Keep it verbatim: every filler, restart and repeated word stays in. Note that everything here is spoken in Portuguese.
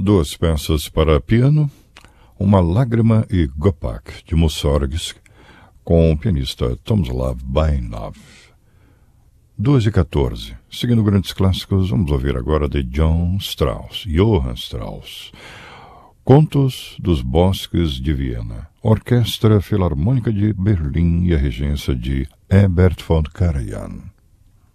Duas peças para piano, Uma Lágrima e Gopak, de Mussorgsky, com o pianista Tomislav Bainov. duas e quatorze. Seguindo grandes clássicos, vamos ouvir agora de John Strauss, Johann Strauss, Contos dos Bosques de Viena, Orquestra Filarmônica de Berlim e a regência de Herbert von Karajan.